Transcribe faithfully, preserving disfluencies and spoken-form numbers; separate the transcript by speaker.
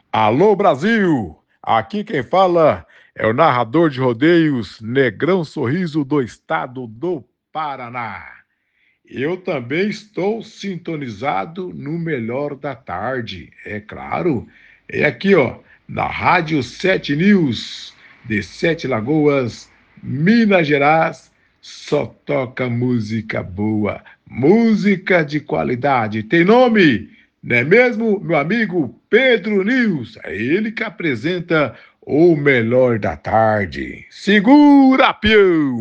Speaker 1: Alô Brasil! Aqui quem fala é o narrador de rodeios Negrão Sorriso do estado do Paraná. Eu também estou sintonizado no melhor da tarde, é claro. É aqui, ó, na Rádio Sete News, de Sete Lagoas, Minas Gerais. Só toca música boa, música de qualidade. Tem nome, não é mesmo, meu amigo Pedro News? É ele que apresenta o melhor da tarde. Segura, pião!